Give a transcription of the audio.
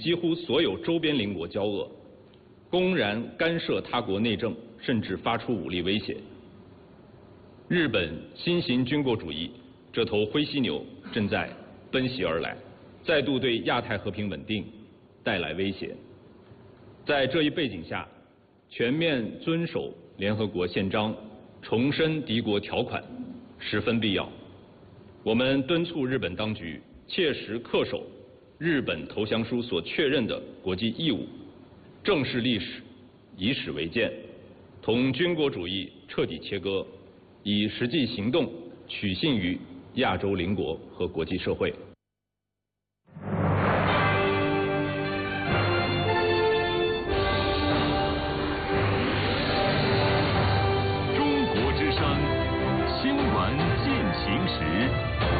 几乎所有周边邻国交恶，公然干涉他国内政，甚至发出武力威胁。日本新型军国主义这头灰犀牛正在奔袭而来，再度对亚太和平稳定带来威胁。在这一背景下，全面遵守联合国宪章，重申敌国条款十分必要。我们敦促日本当局切实恪守日本投降书所确认的国际义务，正视历史，以史为鉴，同军国主义彻底切割，以实际行动取信于亚洲邻国和国际社会。